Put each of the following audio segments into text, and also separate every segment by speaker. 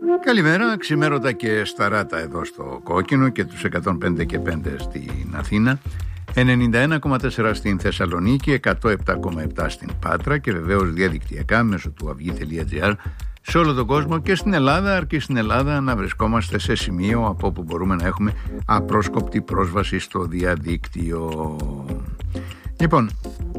Speaker 1: Καλημέρα, ξημέρωτα και σταράτα εδώ στο Κόκκινο και τους 105 και 5 στην Αθήνα, 91,4 στην Θεσσαλονίκη, 107,7 στην Πάτρα και βεβαίως διαδικτυακά μέσω του avygi.gr σε όλο τον κόσμο και στην Ελλάδα, αρκεί στην Ελλάδα να βρισκόμαστε σε σημείο από όπου μπορούμε να έχουμε απρόσκοπτη πρόσβαση στο διαδίκτυο. Λοιπόν,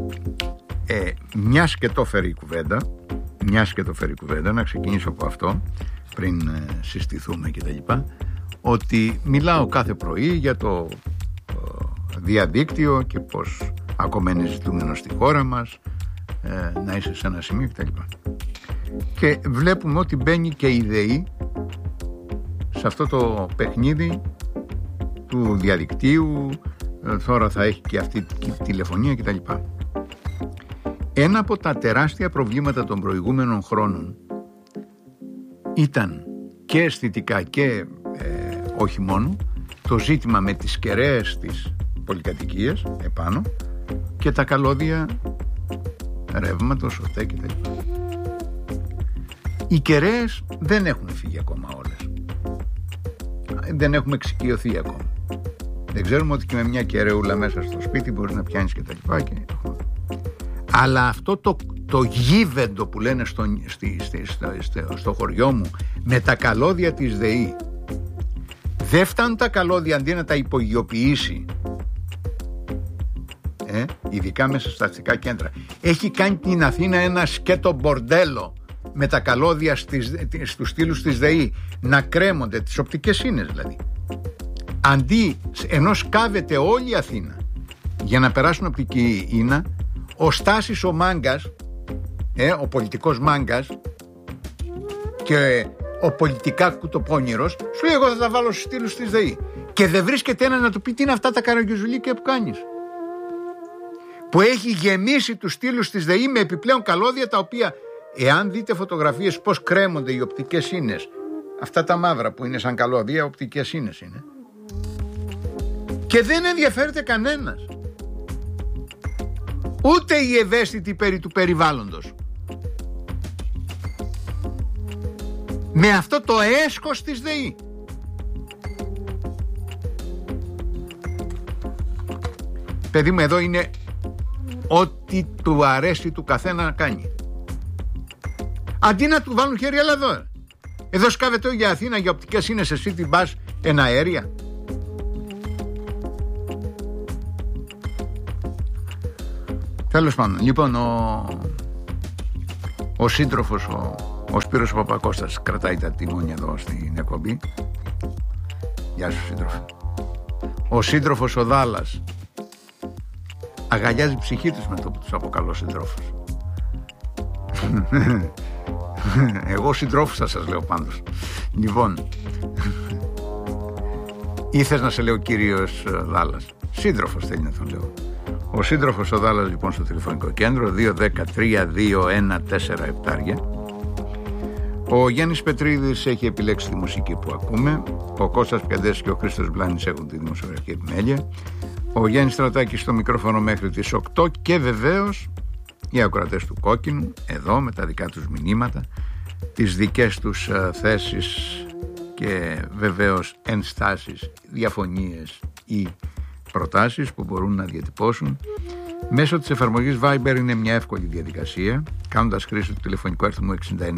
Speaker 1: μιας και το φέρει η κουβέντα, να ξεκινήσω από αυτό πριν συστηθούμε και τα λοιπά, ότι μιλάω κάθε πρωί για το διαδίκτυο και πως ακόμα είναι ζητούμενο στη χώρα μας, να είσαι σε ένα σημείο και τα λοιπά. Και βλέπουμε ότι μπαίνει και η ΔΕΗ σε αυτό το παιχνίδι του διαδικτύου, τώρα θα έχει και αυτή τη τηλεφωνία και τα λοιπά. Ένα από τα τεράστια προβλήματα των προηγούμενων χρόνων ήταν και αισθητικά και όχι μόνο το ζήτημα με τις κεραίες της πολυκατοικίας επάνω και τα καλώδια ρεύματος, ΟΤΕ και τα λοιπά. Οι κεραίες δεν έχουν φύγει ακόμα όλες. Δεν έχουμε εξοικειωθεί ακόμα. Δεν ξέρουμε ότι και με μια κεραιούλα μέσα στο σπίτι μπορείς να πιάνεις και τα λοιπά και... Αλλά αυτό το γίβεντο που λένε στο χωριό μου με τα καλώδια της ΔΕΗ, δεν φτάνουν τα καλώδια αντί να τα υπογειοποιήσει, ειδικά μέσα στα αστικά κέντρα. Έχει κάνει την Αθήνα ένα σκέτο μπορντέλο με τα καλώδια στους στήλους της ΔΕΗ να κρέμονται, τις οπτικές ίνες δηλαδή, αντί ενώ σκάβεται όλη η Αθήνα για να περάσουν οπτική ίνα, ο Στάσης ο μάγκας, ο πολιτικός μάγκας και ο πολιτικά κουτοπώνηρος σου λέει εγώ θα τα βάλω στους στήλους της ΔΕΗ και δεν βρίσκεται ένα να του πει τι είναι αυτά τα καραγκιουζουλίκια που κάνεις, που έχει γεμίσει τους στήλους της ΔΕΗ με επιπλέον καλώδια, τα οποία εάν δείτε φωτογραφίες πως κρέμονται οι οπτικές ίνες, αυτά τα μαύρα που είναι σαν καλώδια οπτικές ίνες είναι, και δεν ενδιαφέρεται κανένας, ούτε οι ευαίσθητοι περί του περιβάλλοντος, με αυτό το έσχος της ΔΕΗ. Παιδί μου, εδώ είναι ό,τι του αρέσει του καθένα να κάνει. Αντί να του βάλουν χέρι, αλλά εδώ σκάβεται για Αθήνα για οπτικές ίνες, εσύ την πας εναέρια. Τέλος πάντων, λοιπόν, ο σύντροφος, ο Σπύρος Παπακώστας κρατάει τα τιμόνια εδώ στην εκπομπή. Γεια σου σύντροφε. Ο σύντροφος ο Δάλλας αγαλιάζει ψυχή τους με το που τους αποκαλώ σύντροφος. Εγώ συντρόφους θα σας λέω πάντως. Λοιπόν, ή θες να σε λέω κύριος Δάλλας? Σύντροφος θέλει να τον λέω. Ο σύντροφος ο Δάλλας λοιπόν στο τηλεφωνικό κέντρο 2-10-3-2-1-4-7. Ο Γιάννης Πετρίδης έχει επιλέξει τη μουσική που ακούμε. Ο Κώστας Πιαντές και ο Χρήστος Μπλάνης έχουν τη δημοσιογραφική επιμέλεια. Ο Γιάννης Στρατάκης στο μικρόφωνο μέχρι τις 8 και βεβαίως οι ακροατές του Κόκκινου εδώ με τα δικά τους μηνύματα, τις δικές τους θέσεις και βεβαίως ενστάσεις, διαφωνίες ή προτάσεις που μπορούν να διατυπώσουν μέσω της εφαρμογής Viber. Είναι μια εύκολη διαδικασία, κάνοντας χρήση του τηλεφωνικού αριθμού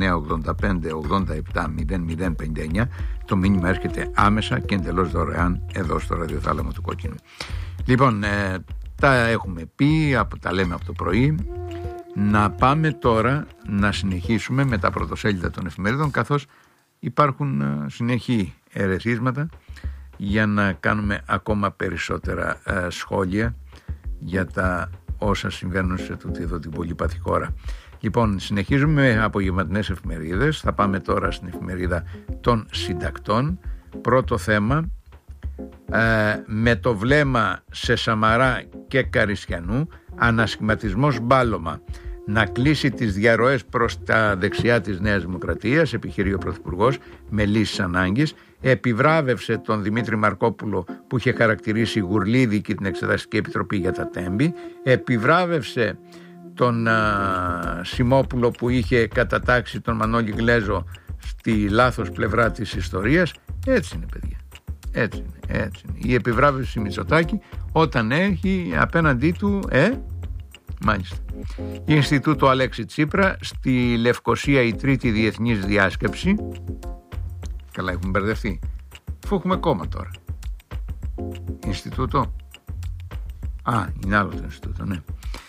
Speaker 1: 6985-87-0059. Το μήνυμα έρχεται άμεσα και εντελώς δωρεάν εδώ στο ραδιοθάλαμο του Κόκκινου. Λοιπόν, τα έχουμε πει, τα λέμε από το πρωί. Να πάμε τώρα να συνεχίσουμε με τα πρωτοσέλιδα των εφημερίδων, καθώς υπάρχουν συνεχή ερεθίσματα για να κάνουμε ακόμα περισσότερα σχόλια για τα όσα συμβαίνουν σε τούτη εδώ την πολύπαθη χώρα. Λοιπόν, συνεχίζουμε με απογευματινές εφημερίδες. Θα πάμε τώρα στην εφημερίδα των συντακτών. Πρώτο θέμα, με το βλέμμα σε Σαμαρά και Καριστιανού, ανασχηματισμός μπάλωμα. Να κλείσει τις διαρροές προς τα δεξιά της Νέας Δημοκρατίας, επιχειρεί ο Πρωθυπουργός με λύσεις ανάγκης. Επιβράβευσε τον Δημήτρη Μαρκόπουλο που είχε χαρακτηρίσει γουρλίδι και την Εξεταστική Επιτροπή για τα Τέμπη. Επιβράβευσε τον Σιμόπουλο που είχε κατατάξει τον Μανώλη Γλέζο στη λάθος πλευρά της ιστορίας. Έτσι είναι, παιδιά. Έτσι είναι. Η επιβράβευση Μητσοτάκη όταν έχει απέναντί του μάλιστα Ινστιτούτο Αλέξη Τσίπρα στη Λευκοσία, η τρίτη διεθνής διάσκεψη. Καλά, έχουμε μπερδευτεί, αφού έχουμε κόμμα τώρα. Ινστιτούτο, είναι άλλο το Ινστιτούτο, ναι.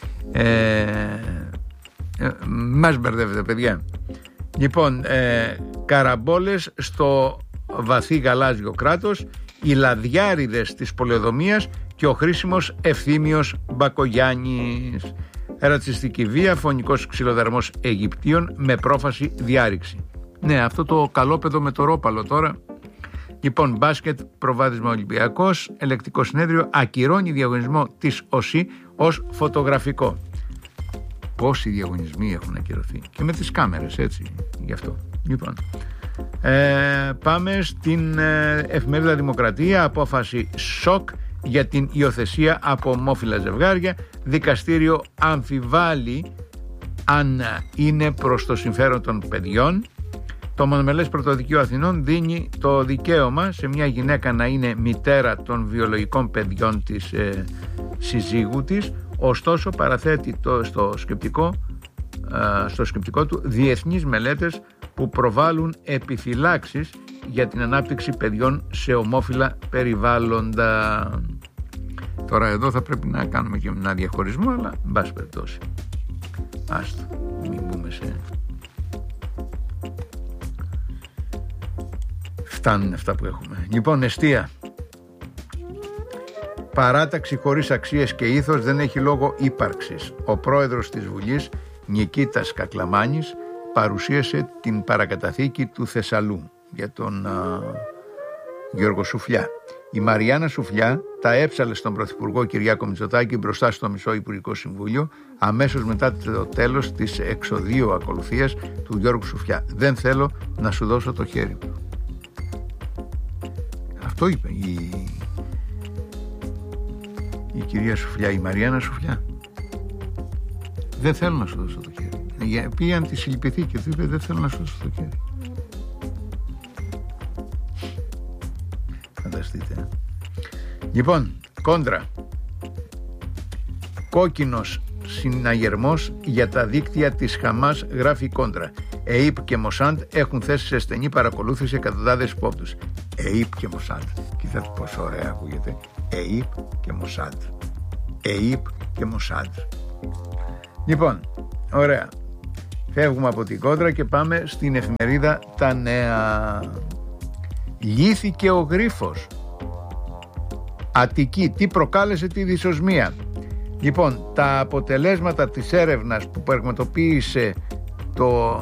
Speaker 1: Μας μπερδεύετε, παιδιά. Λοιπόν, καραμπόλες στο βαθύ γαλάζιο κράτος, οι λαδιάριδες της πολεοδομίας και ο χρήσιμος Ευθύμιος Μπακογιάννης. Ρατσιστική βία, φωνικός ξυλοδαρμός Αιγυπτίων με πρόφαση διάρρηξη. Ναι, αυτό το καλόπεδο με το ρόπαλο τώρα. Λοιπόν, μπάσκετ, προβάδισμα Ολυμπιακός. Ελεκτικό συνέδριο ακυρώνει διαγωνισμό της ΟΣΥ ως φωτογραφικό. Πόσοι διαγωνισμοί έχουν ακυρωθεί και με τις κάμερες, έτσι, γι' αυτό. Λοιπόν, πάμε στην εφημερίδα Δημοκρατία. Απόφαση σοκ για την υιοθεσία από ομόφυλα ζευγάρια. Δικαστήριο αμφιβάλλει αν είναι προς το συμφέρον των παιδιών. Το Μονομελές Πρωτοδικείο Αθηνών δίνει το δικαίωμα σε μια γυναίκα να είναι μητέρα των βιολογικών παιδιών της συζύγου της. Ωστόσο παραθέτει στο σκεπτικό του διεθνείς μελέτες που προβάλλουν επιφυλάξεις για την ανάπτυξη παιδιών σε ομόφυλα περιβάλλοντα. Τώρα εδώ θα πρέπει να κάνουμε και ένα διαχωρισμό, αλλά εν πάση περιπτώσει άστο, μην μπούμε σε... Φτάνουν αυτά που έχουμε. Λοιπόν, εστία. Παράταξη χωρίς αξίες και ήθος δεν έχει λόγο ύπαρξης. Ο πρόεδρος της Βουλής, Νικήτας Κακλαμάνης, παρουσίασε την παρακαταθήκη του Θεσσαλού για τον Γιώργο Σουφλιά. Η Μαριάννα Σουφλιά τα έψαλε στον Πρωθυπουργό Κυριάκο Μητσοτάκη μπροστά στο Μισό Υπουργικό Συμβούλιο αμέσως μετά το τέλος της εξοδίου ακολουθίας του Γιώργου Σουφλιά. Δεν θέλω να σου δώσω το χέρι μου. Αυτό είπε η κυρία Σουφλιά, η Μαριάννα Σουφλιά. Δεν θέλω να σου δώσω το χέρι. Πήγαν τη συλληπιθεί και του είπε δεν θέλω να σου δώσω το χέρι. Φανταστείτε. Λοιπόν, κόντρα. Κόκκινος συναγερμός για τα δίκτυα της Χαμάς, γράφει κόντρα. ΕΙΠ και Μοσάντ έχουν θέσει σε στενή παρακολούθηση εκατοντάδες υπόπτους. ΕΙΠ και Μοσάντ. Κοιτάξτε πόσο ωραία ακούγεται. ΕΙΠ και Μοσάντ. ΕΙΠ και Μοσάντ. Λοιπόν, ωραία. Φεύγουμε από την κόντρα και πάμε στην εφημερίδα Τα Νέα. Λύθηκε ο γρίφος. Αττική, τι προκάλεσε τη δυσοσμία. Λοιπόν, τα αποτελέσματα της έρευνας που πραγματοποίησε το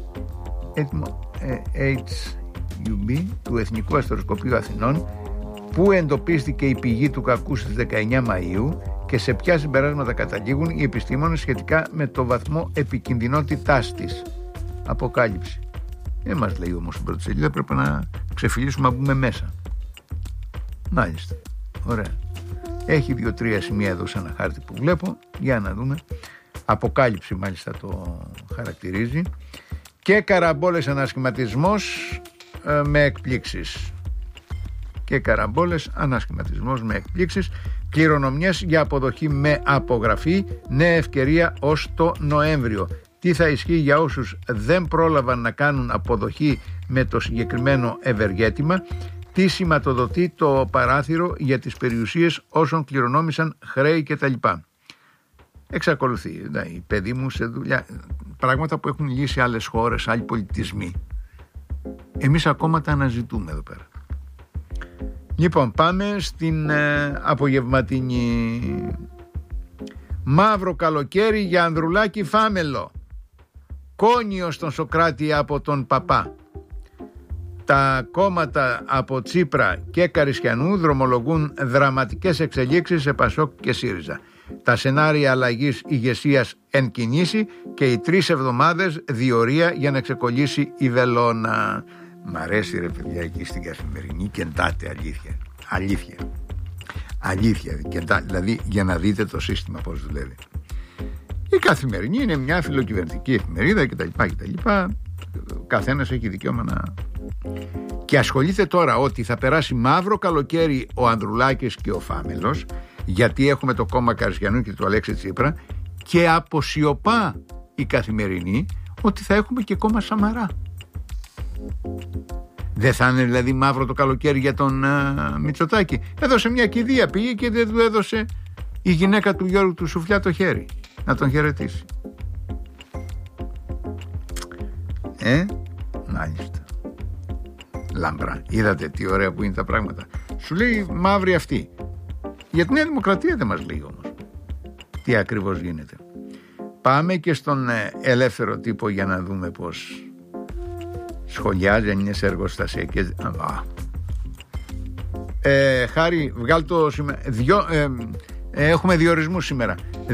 Speaker 1: HUB του Εθνικού Αστροσκοπείου Αθηνών, που εντοπίστηκε η πηγή του κακού στις 19 Μαΐου και σε ποια συμπεράσματα καταλήγουν οι επιστήμονες σχετικά με το βαθμό επικινδυνότητάς της. Αποκάλυψη. Μας λέει όμως στην πρώτη σελίδα, πρέπει να ξεφυλίσουμε να μπούμε μέσα. Μάλιστα. Ωραία. Έχει 2-3 σημεία εδώ σε ένα χάρτη που βλέπω. Για να δούμε. Αποκάλυψη μάλιστα το χαρακτηρίζει. Και καραμπόλες ανασχηματισμός με εκπλήξεις. Και καραμπόλες ανασχηματισμός με εκπλήξεις. Κληρονομιές για αποδοχή με απογραφή. Νέα ευκαιρία ως το Νοέμβριο. Τι θα ισχύει για όσους δεν πρόλαβαν να κάνουν αποδοχή με το συγκεκριμένο ευεργέτημα. Τι σηματοδοτεί το παράθυρο για τις περιουσίες όσων κληρονόμησαν χρέη κτλ. Εξακολουθεί. Οι παιδί μου σε δουλειά. Πράγματα που έχουν λύσει άλλες χώρες, άλλοι πολιτισμοί. Εμείς ακόμα τα αναζητούμε εδώ πέρα. Λοιπόν, πάμε στην απογευματινή. Μαύρο καλοκαίρι για Ανδρουλάκη Φάμελο. Κόνιο στον Σοκράτη από τον Παπά. Τα κόμματα από Τσίπρα και Καρισιανού δρομολογούν δραματικές εξελίξεις σε Πασόκ και ΣΥΡΙΖΑ. Τα σενάρια αλλαγής ηγεσίας εν κινήσει και οι 3 εβδομάδες διορία για να ξεκολλήσει η βελόνα. Μ' αρέσει ρε παιδιά εκεί στην Καθημερινή, κεντάτε, αλήθεια, δηλαδή για να δείτε το σύστημα πώς δουλεύει. Η Καθημερινή είναι μια φιλοκυβερνητική εφημερίδα κτλ. καθένας έχει δικαίωμα να... Και ασχολείται τώρα ότι θα περάσει μαύρο καλοκαίρι ο Ανδρουλάκης και ο Φάμελος, γιατί έχουμε το κόμμα Καρζιανού και του Αλέξη Τσίπρα, και αποσιωπά η Καθημερινή ότι θα έχουμε και κόμμα Σαμαρά. Δεν θα είναι δηλαδή μαύρο το καλοκαίρι για τον Μητσοτάκη? Έδωσε μια κηδεία, πήγε και δεν του έδωσε η γυναίκα του Γιώργου του Σουφλιά το χέρι να τον χαιρετήσει. Μάλιστα. Λάμπρα. Είδατε τι ωραία που είναι τα πράγματα. Σου λέει μαύρη αυτή. Για την Νέα Δημοκρατία δεν μας λέει όμως τι ακριβώς γίνεται. Πάμε και στον Ελεύθερο Τύπο για να δούμε πως σχολιάζει, αν είναι σε εργοστασιακές. Χάρη, βγάλ' το σήμερα. Έχουμε διορισμούς σήμερα.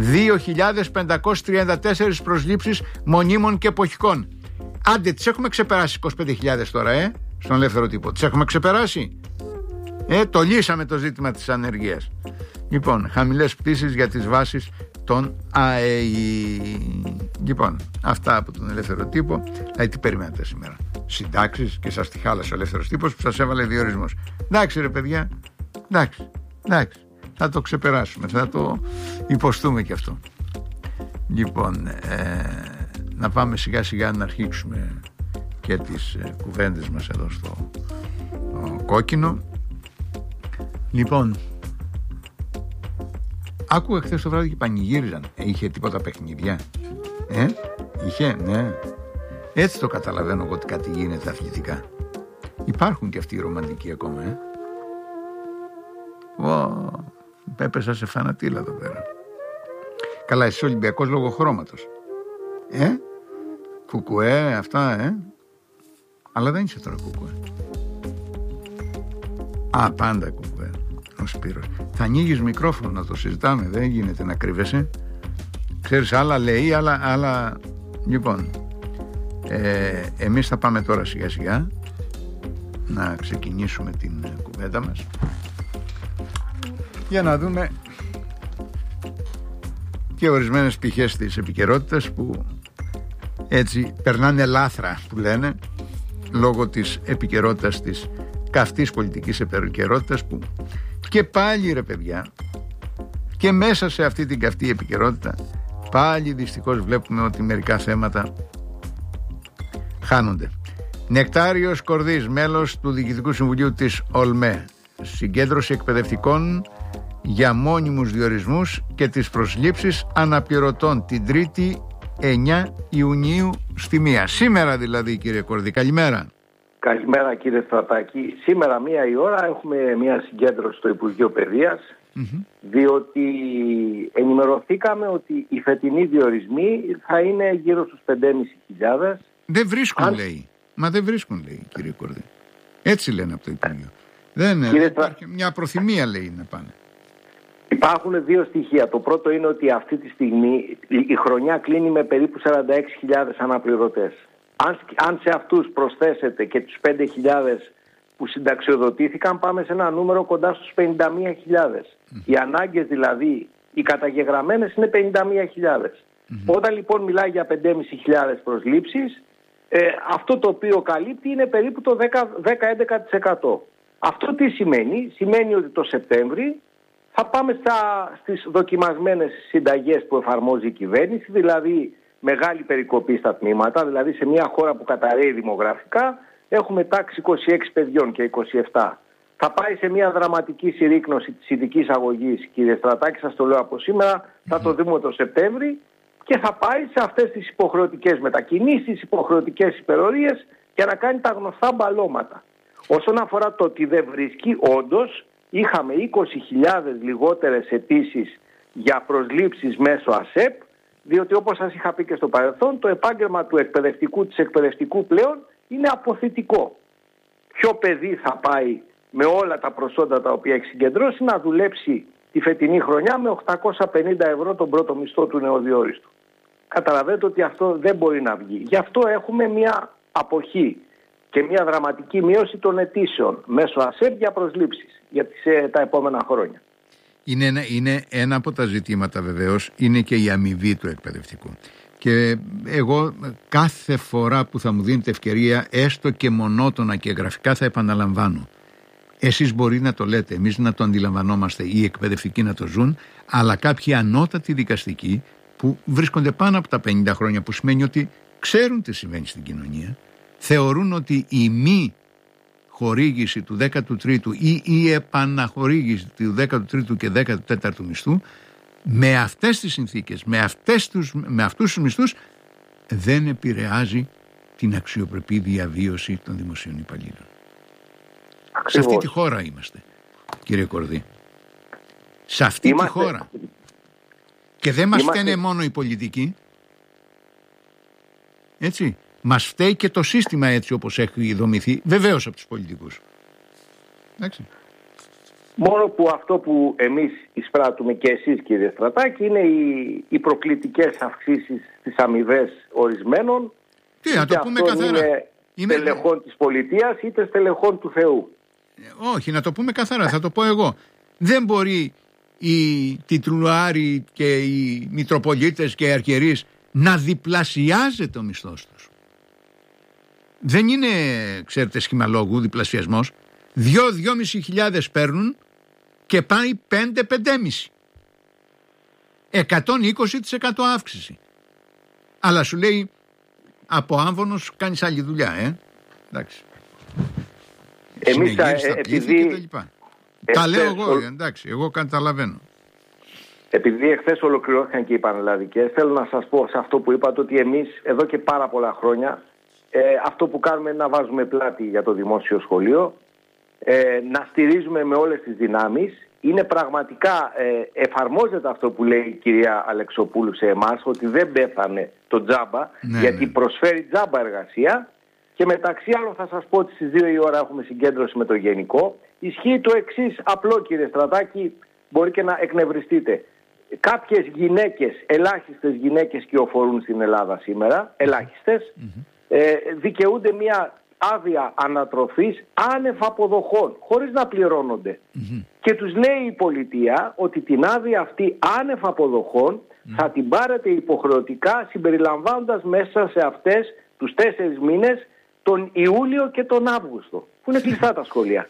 Speaker 1: 2.534 προσλήψεις μονίμων και εποχικών. Άντε, τις έχουμε ξεπεράσει 25.000 τώρα, στον Ελεύθερο Τύπο. Τις έχουμε ξεπεράσει. Το λύσαμε το ζήτημα της ανεργίας. Λοιπόν, χαμηλές πτήσεις για τις βάσεις των ΑΕΗ. Λοιπόν, αυτά από τον Ελεύθερο Τύπο. Τι περιμένετε σήμερα? Συντάξεις, και σας τη χάλασε ο Ελεύθερος Τύπος που σας έβαλε διορισμούς. Εντάξει ρε παιδιά, εντάξει, θα το ξεπεράσουμε, θα το υποστούμε και αυτό. Λοιπόν, να πάμε σιγά σιγά να αρχίξουμε και τις κουβέντες μας εδώ στο κόκκινο. Λοιπόν, άκουγα χθες το βράδυ και πανηγύριζαν. Είχε τίποτα παιχνίδια? Είχε, ναι. Έτσι το καταλαβαίνω εγώ ότι κάτι γίνεται αθλητικά. Υπάρχουν και αυτοί οι ρομαντικοί ακόμα, Έπεσα σε φανατήλα εδώ πέρα. Καλά, εσύ Ολυμπιακός λόγω χρώματος. Κουκουέ, αυτά, Αλλά δεν είσαι τώρα κουκουέ. Πάντα κουκουέ. Ο Σπύρος. Θα ανοίγεις μικρόφωνο να το συζητάμε. Δεν γίνεται να κρύβεσαι. Ξέρεις, άλλα λέει, άλλα... Λοιπόν, εμείς θα πάμε τώρα σιγά σιγά να ξεκινήσουμε την κουβέντα μας για να δούμε και ορισμένες πτυχές της επικαιρότητας που έτσι περνάνε λάθρα, που λένε, λόγω της επικαιρότητας, της καυτής πολιτικής επικαιρότητας, που και πάλι ρε παιδιά, και μέσα σε αυτή την καυτή επικαιρότητα πάλι δυστυχώς βλέπουμε ότι μερικά θέματα χάνονται. Νεκτάριος Κορδής, μέλος του Διοικητικού Συμβουλίου της ΟΛΜΕ, συγκέντρωση εκπαιδευτικών για μόνιμους διορισμούς και τις προσλήψεις αναπληρωτών την 3η 9 Ιουνίου στη 1. Σήμερα δηλαδή, κύριε Κορδή, καλημέρα.
Speaker 2: Καλημέρα κύριε Στρατάκη. Σήμερα 1 η ώρα έχουμε μια συγκέντρωση στο Υπουργείο Παιδείας, διότι ενημερωθήκαμε ότι οι φετινοί διορισμοί θα είναι γύρω στους 5.500.
Speaker 1: Δεν βρίσκουν, λέει. Μα δεν βρίσκουν, λέει, κύριε Κορδή. Έτσι λένε από το Υπουργείο. Δεν υπάρχει μια προθυμία, λέει, να πάνε.
Speaker 2: Υπάρχουν δύο στοιχεία. Το πρώτο είναι ότι αυτή τη στιγμή η χρονιά κλείνει με περίπου 46.000 αναπληρωτές. Αν σε αυτούς προσθέσετε και τους 5.000 που συνταξιοδοτήθηκαν, πάμε σε ένα νούμερο κοντά στους 51.000. Οι ανάγκες δηλαδή, οι καταγεγραμμένες είναι 51.000. Όταν λοιπόν μιλάει για 5.500 προσλήψεις, αυτό το οποίο καλύπτει είναι περίπου το 10-11%. Αυτό τι σημαίνει? Σημαίνει ότι το Σεπτέμβρη θα πάμε στις δοκιμασμένες συνταγές που εφαρμόζει η κυβέρνηση, δηλαδή μεγάλη περικοπή στα τμήματα, δηλαδή σε μια χώρα που καταρρέει δημογραφικά έχουμε τάξη 26 παιδιών και 27. Θα πάει σε μια δραματική συρρίκνωση της ειδικής αγωγής, κύριε Στρατάκη, σας το λέω από σήμερα, θα το δούμε το Σεπτέμβρη, και θα πάει σε αυτές τις υποχρεωτικές μετακινήσεις, υποχρεωτικές υπερορίες για να κάνει τα γνωστά μπαλώματα. Όσον αφορά το ότι δεν βρίσκει, όντως είχαμε 20.000 λιγότερες αιτήσεις για προσλήψεις μέσω ΑΣΕΠ, διότι όπως σας είχα πει και στο παρελθόν, το επάγγελμα του εκπαιδευτικού, της εκπαιδευτικού πλέον είναι αποθητικό. Ποιο παιδί θα πάει με όλα τα προσόντα τα οποία έχει συγκεντρώσει να δουλέψει τη φετινή χρονιά με 850 ευρώ τον πρώτο μισθό του νεοδιόριστου? Καταλαβαίνετε ότι αυτό δεν μπορεί να βγει. Γι' αυτό έχουμε μια αποχή και μια δραματική μείωση των αιτήσεων μέσω ΑΣΕΠ για προσλήψεις για τα επόμενα χρόνια.
Speaker 1: Είναι ένα από τα ζητήματα βεβαίως, είναι και η αμοιβή του εκπαιδευτικού. Και εγώ κάθε φορά που θα μου δίνετε ευκαιρία, έστω και μονότονα και γραφικά, θα επαναλαμβάνω. Εσείς μπορεί να το λέτε, εμείς να το αντιλαμβανόμαστε, οι εκπαιδευτικοί να το ζουν, αλλά κάποιοι ανώτατοι δικαστικοί που βρίσκονται πάνω από τα 50 χρόνια, που σημαίνει ότι ξέρουν τι συμβαίνει στην κοινωνία, θεωρούν ότι η μη χορήγηση του 13ου ή η επαναχορήγηση του 13ου και 14ου μισθού με αυτές τις συνθήκες, με αυτούς τους μισθούς, δεν επηρεάζει την αξιοπρεπή διαβίωση των δημοσίων υπαλλήλων. Σε αυτή τη χώρα είμαστε, κύριε Κορδί. Σε αυτή τη χώρα. Και δεν μας φταίνε μόνο οι πολιτικοί. Έτσι. Μας φταίει και το σύστημα έτσι όπως έχει δομηθεί, βεβαίως από τους πολιτικούς. Εντάξει.
Speaker 2: Μόνο που αυτό που εμείς εισπράττουμε και εσείς, κύριε Στρατάκη, είναι οι προκλητικές αυξήσεις στις αμοιβές ορισμένων.
Speaker 1: Τι, να το πούμε καθαρά.
Speaker 2: Είτε στελεχών της πολιτείας είτε στελεχών του Θεού.
Speaker 1: Όχι, να το πούμε καθαρά, θα το πω εγώ. Δεν μπορεί οι τιτλουάροι και οι μητροπολίτες και οι αρχιερείς να διπλασιάζεται ο μισθός τους. Δεν είναι, ξέρετε, σχημαλόγου διπλασιασμός. 2.500 παίρνουν και πάει 5-5,5. 120% αύξηση. Αλλά σου λέει, από άμβονος κάνεις άλλη δουλειά, εντάξει.
Speaker 2: Εμείς επειδή...
Speaker 1: Τα λέω εγώ, εντάξει, εγώ καταλαβαίνω.
Speaker 2: Επειδή εχθές ολοκληρώθηκαν και οι πανελλαδικές, θέλω να σας πω σε αυτό που είπατε, ότι εμείς εδώ και πάρα πολλά χρόνια αυτό που κάνουμε είναι να βάζουμε πλάτη για το δημόσιο σχολείο, να στηρίζουμε με όλες τις δυνάμεις. Είναι πραγματικά, εφαρμόζεται αυτό που λέει η κυρία Αλεξοπούλου σε εμάς, ότι δεν πέθανε το τζάμπα, γιατί προσφέρει τζάμπα εργασία. Και μεταξύ άλλων θα σας πω ότι στις 2 η ώρα έχουμε συγκέντρωση με το Γενικό. Ισχύει το εξής απλό, κύριε Στρατάκη, μπορεί και να εκνευριστείτε. Κάποιες γυναίκες, ελάχιστες γυναίκες κυοφορούν στην Ελλάδα σήμερα, ελάχιστες, δικαιούνται μια άδεια ανατροφής άνευ αποδοχών, χωρίς να πληρώνονται. Και τους λέει η πολιτεία ότι την άδεια αυτή άνευ αποδοχών θα την πάρετε υποχρεωτικά, συμπεριλαμβάνοντας μέσα σε αυτές τους 4 μήνες τον Ιούλιο και τον Αύγουστο, που είναι κλειστά τα σχολεία.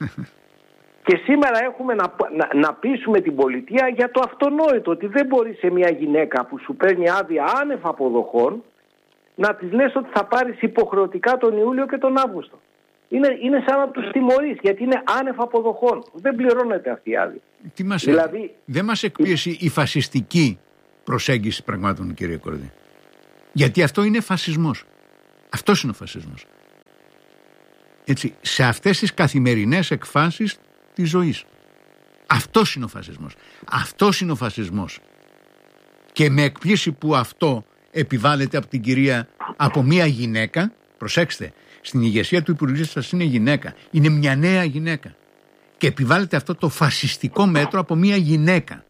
Speaker 2: Και σήμερα έχουμε να πείσουμε την πολιτεία για το αυτονόητο, ότι δεν μπορεί σε μια γυναίκα που σου παίρνει άδεια άνευ αποδοχών να της λες ότι θα πάρεις υποχρεωτικά τον Ιούλιο και τον Αύγουστο. Είναι σαν να τους τιμωρείς, γιατί είναι άνευ αποδοχών. Δεν πληρώνεται αυτή η άδεια.
Speaker 1: Δεν μας εκπίεσε η φασιστική προσέγγιση πραγμάτων, κύριε Κορδί. Γιατί αυτό είναι φασισμός. Αυτός είναι ο φασισμός. Έτσι, σε αυτές τις καθημερινές εκφάνσεις της ζωής. Αυτός είναι ο φασισμός. Αυτός είναι ο φασισμός. Και με εκπλήσει που αυτό επιβάλλεται από την κυρία, από μια γυναίκα. Προσέξτε, στην ηγεσία του Υπουργείου σας είναι γυναίκα. Είναι μια νέα γυναίκα. Και επιβάλλεται αυτό το φασιστικό μέτρο από μια γυναίκα.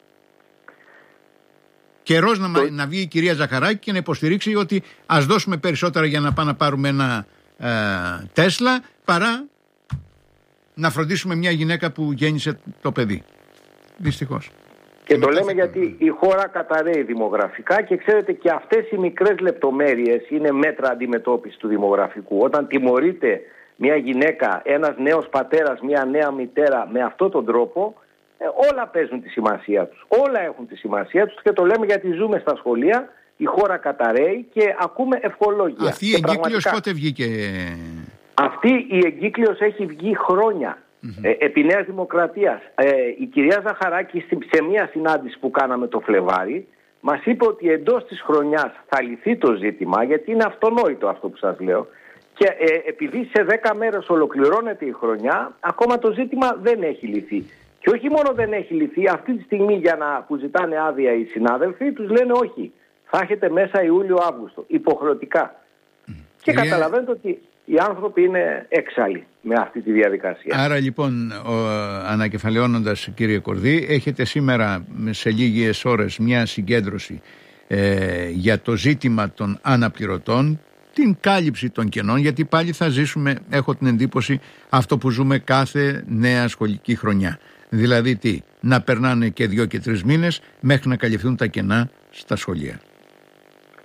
Speaker 1: Καιρός να βγει η κυρία Ζαχαράκη και να υποστηρίξει ότι ας δώσουμε περισσότερα για να πάμε να πάρουμε ένα Τέσλα, παρά να φροντίσουμε μια γυναίκα που γέννησε το παιδί. Δυστυχώς.
Speaker 2: Και το λέμε γιατί η χώρα καταραίει δημογραφικά, και ξέρετε, και αυτές οι μικρές λεπτομέρειες είναι μέτρα αντιμετώπισης του δημογραφικού. Όταν τιμωρείται μια γυναίκα, ένας νέος πατέρας, μια νέα μητέρα με αυτόν τον τρόπο, όλα παίζουν τη σημασία τους. Όλα έχουν τη σημασία τους, και το λέμε γιατί ζούμε στα σχολεία, η χώρα καταραίει και ακούμε ευχολόγια.
Speaker 1: Αυτή η εγκύκλειος πότε βγήκε?
Speaker 2: Αυτή η εγκύκλειος έχει βγει χρόνια. Επί Νέας Δημοκρατίας. Η κυρία Ζαχαράκη σε μια συνάντηση που κάναμε το Φλεβάρι μας είπε ότι εντός της χρονιάς θα λυθεί το ζήτημα, γιατί είναι αυτονόητο αυτό που σας λέω, και επειδή σε 10 μέρες ολοκληρώνεται η χρονιά, ακόμα το ζήτημα δεν έχει λυθεί. Και όχι μόνο δεν έχει λυθεί, αυτή τη στιγμή που ζητάνε άδεια οι συνάδελφοι, τους λένε όχι, θα έχετε μέσα Ιούλιο-Αύγουστο, υποχρεωτικά. Και καταλαβαίνετε ότι οι άνθρωποι είναι έξαλλοι με αυτή τη διαδικασία.
Speaker 1: Άρα λοιπόν, ανακεφαλαιώνοντας, κύριε Κορδί, έχετε σήμερα σε λίγες ώρες μια συγκέντρωση για το ζήτημα των αναπληρωτών, την κάλυψη των κενών, γιατί πάλι θα ζήσουμε, έχω την εντύπωση, αυτό που ζούμε κάθε νέα σχολική χρονιά. Δηλαδή τι, να περνάνε και 2 και 3 μήνες μέχρι να καλυφθούν τα κενά στα σχολεία.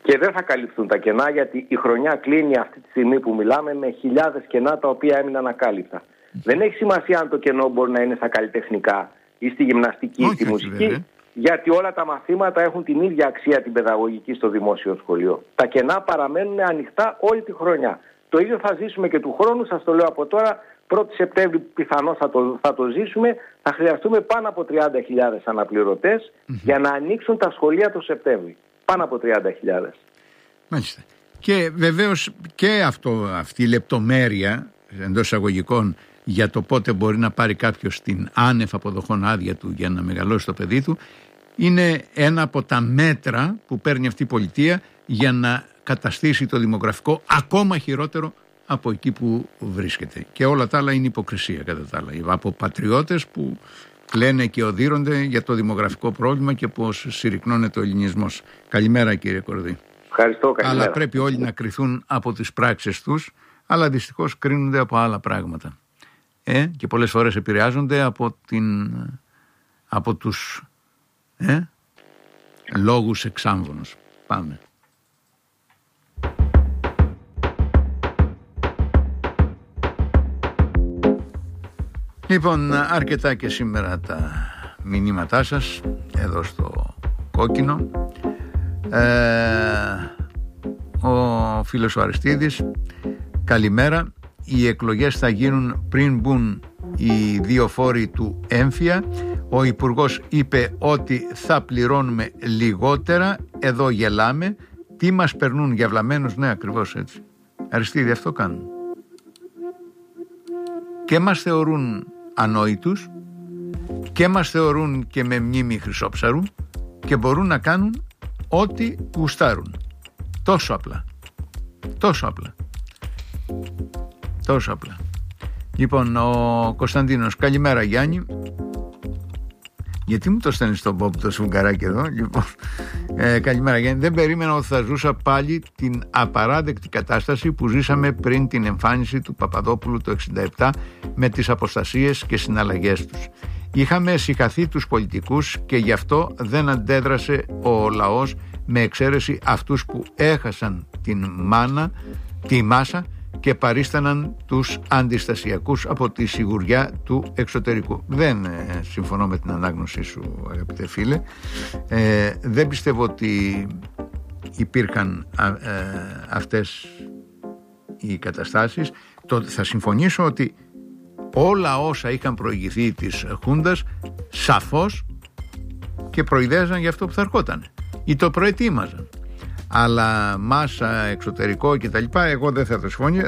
Speaker 2: Και δεν θα καλυφθούν τα κενά, γιατί η χρονιά κλείνει αυτή τη στιγμή που μιλάμε με χιλιάδες κενά τα οποία έμειναν ακάλυπτα. Δεν έχει σημασία αν το κενό μπορεί να είναι στα καλλιτεχνικά ή στη γυμναστική ή στη μουσική, γιατί όλα τα μαθήματα έχουν την ίδια αξία την παιδαγωγική στο δημόσιο σχολείο. Τα κενά παραμένουν ανοιχτά όλη τη χρονιά. Το ίδιο θα ζήσουμε και του χρόνου, σας το λέω από τώρα. 1η Σεπτέμβρη πιθανώς θα το ζήσουμε. Θα χρειαστούμε πάνω από 30.000 αναπληρωτές για να ανοίξουν τα σχολεία το Σεπτέμβρη. Πάνω από 30.000.
Speaker 1: Μάλιστα. Και βεβαίως και αυτή η λεπτομέρεια εντός εισαγωγικών για το πότε μπορεί να πάρει κάποιος την άνευ αποδοχών άδεια του για να μεγαλώσει το παιδί του, είναι ένα από τα μέτρα που παίρνει αυτή η πολιτεία για να καταστήσει το δημογραφικό ακόμα χειρότερο από εκεί που βρίσκεται. Και όλα τα άλλα είναι υποκρισία, κατά τα άλλα. Από πατριώτες που λένε και οδύρονται για το δημογραφικό πρόβλημα και πώς συρρυκνώνεται ο ελληνισμός. Καλημέρα, κύριε Κορδί.
Speaker 2: Ευχαριστώ, καλημέρα.
Speaker 1: Αλλά πρέπει όλοι να κριθούν από τις πράξεις τους, αλλά δυστυχώς κρίνονται από άλλα πράγματα. Και πολλές φορές επηρεάζονται από τους λόγους εξάμβονος. Πάμε. Λοιπόν, αρκετά και σήμερα τα μηνύματά σας εδώ στο κόκκινο. Ο φίλος ο Αριστίδης, καλημέρα. Οι εκλογές θα γίνουν πριν μπουν οι δύο φόροι του έμφυα. Ο Υπουργός είπε ότι θα πληρώνουμε λιγότερα. Εδώ γελάμε. Τι μας περνούν για βλαμμένους? Ναι, ακριβώς έτσι. Αριστίδη, αυτό κάνουν. Και μας θεωρούν ανόητους και μας θεωρούν και με μνήμη χρυσόψαρου και μπορούν να κάνουν ό,τι γουστάρουν. Τόσο απλά. Τόσο απλά. Τόσο απλά. Λοιπόν, ο Κωνσταντίνος, καλημέρα Γιάννη. Γιατί μου το στέλνεις στον Μπόμπ το σφουγγαράκι εδώ? Λοιπόν, καλημέρα Γιάννη. Δεν περίμενα ότι θα ζούσα πάλι την απαράδεκτη κατάσταση που ζήσαμε πριν την εμφάνιση του Παπαδόπουλου το 1967 με τις αποστασίες και συναλλαγές τους. Είχαμε συγχαθεί τους πολιτικούς και γι' αυτό δεν αντέδρασε ο λαός, με εξαίρεση αυτούς που έχασαν τη μάσα και παρίσταναν τους αντιστασιακούς από τη σιγουριά του εξωτερικού. Δεν συμφωνώ με την ανάγνωσή σου, αγαπητέ φίλε. Δεν πιστεύω ότι υπήρχαν αυτές οι καταστάσεις. Θα συμφωνήσω ότι όλα όσα είχαν προηγηθεί της Χούντας σαφώς και προειδέαζαν για αυτό που θα ερχόταν ή το προετοίμαζαν. Αλλά μάσα, εξωτερικό κτλ. Εγώ δεν θα το συμφωνήσω.